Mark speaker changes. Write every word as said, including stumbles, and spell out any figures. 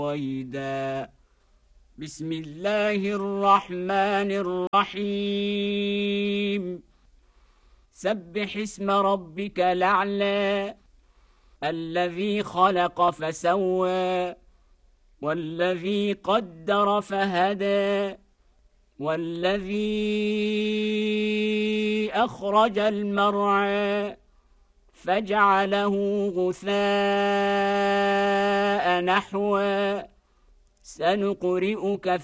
Speaker 1: رويدا بسم الله الرحمن الرحيم سبح اسم ربك الأعلى الذي خلق فسوى والذي قدر فهدى والذي أخرج المرعى فجعله غثاء نحوا سنقرئك